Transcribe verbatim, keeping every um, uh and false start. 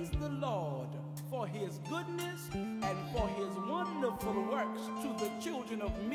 praise the Lord for his goodness and for his wonderful works to the children of men.